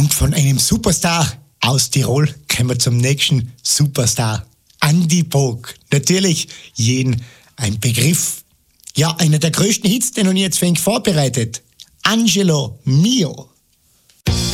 Und von einem Superstar aus Tirol kommen wir zum nächsten Superstar. Andy Bog. Natürlich jeden ein Begriff. Ja, einer der größten Hits, den ich jetzt für ihn vorbereitet. Angelo Mio.